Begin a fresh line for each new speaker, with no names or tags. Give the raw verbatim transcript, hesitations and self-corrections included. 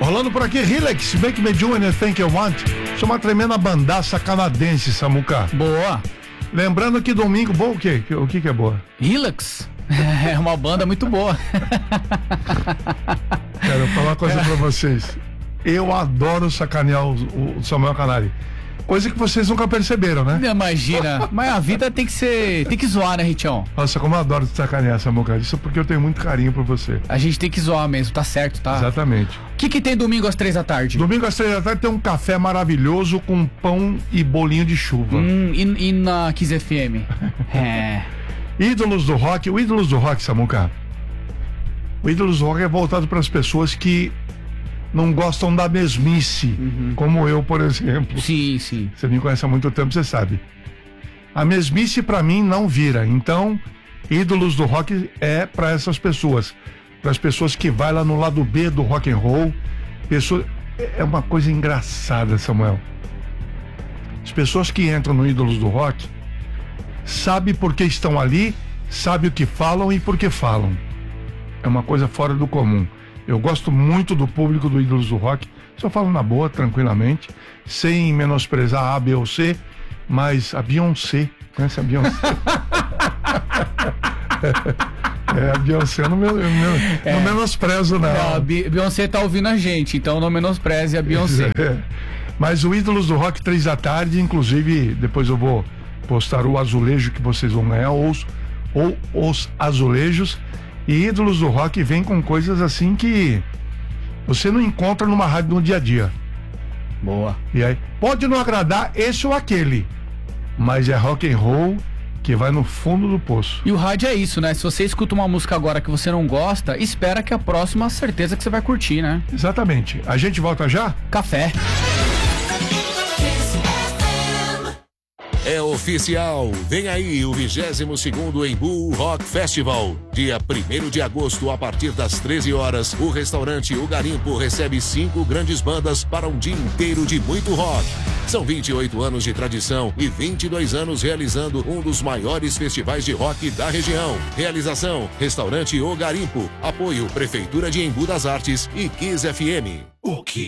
Rolando por aqui, Relax, Make Me Do Anything You Want. Isso é uma tremenda bandaça canadense, Samuca.
Boa.
Lembrando que domingo, bom o quê? O que que é boa?
Relax. É uma banda muito boa.
Quero falar uma coisa pra vocês. Eu adoro sacanear o, o Samuel Canari. Coisa que vocês nunca perceberam, né?
Imagina. Mas a vida tem que ser. Tem que zoar, né, Richão?
Nossa, como eu adoro te sacanear, Samuca. Isso é porque eu tenho muito carinho por você.
A gente tem que zoar mesmo, tá certo, tá?
Exatamente.
O que que tem domingo às três da tarde?
Domingo às três da tarde tem um café maravilhoso com pão e bolinho de chuva.
Hum, e, e na Kiss F M? É.
Ídolos do rock, o Ídolos do rock, Samuca. O Ídolos do rock é voltado para as pessoas que não gostam da mesmice, uhum. Como eu, por exemplo.
Sim, sim.
Você me conhece há muito tempo, você sabe. A mesmice pra mim não vira. Então, Ídolos do rock é para essas pessoas, para as pessoas que vai lá no lado B do rock and roll. Pessoa... É uma coisa engraçada, Samuel. As pessoas que entram no Ídolos do rock sabem por que estão ali, sabem o que falam e por que falam. É uma coisa fora do comum. Eu gosto muito do público do Ídolos do Rock. Só falo na boa, tranquilamente, sem menosprezar A, B ou C, mas a Beyoncé, conhece a Beyoncé? É, a Beyoncé eu não, eu, eu, é. não menosprezo, não.
não. A Beyoncé tá ouvindo a gente, então não menospreze a Beyoncé.
É. Mas o Ídolos do Rock, três da tarde, inclusive, depois eu vou postar o azulejo que vocês vão ganhar, ou os, ou os azulejos. E Ídolos do Rock vem com coisas assim que você não encontra numa rádio no dia a dia.
Boa.
E aí, pode não agradar esse ou aquele, mas é rock and roll que vai no fundo do poço.
E o rádio é isso, né? Se você escuta uma música agora que você não gosta, espera que a próxima certeza que você vai curtir, né?
Exatamente. A gente volta já?
Café.
É oficial, vem aí o vigésimo segundo Embu Rock Festival. Dia primeiro de agosto, a partir das treze horas, o restaurante O Garimpo recebe cinco grandes bandas para um dia inteiro de muito rock. São vinte e oito anos de tradição e vinte e dois anos realizando um dos maiores festivais de rock da região. Realização, Restaurante O Garimpo. Apoio, Prefeitura de Embu das Artes e Kiss F M. O que?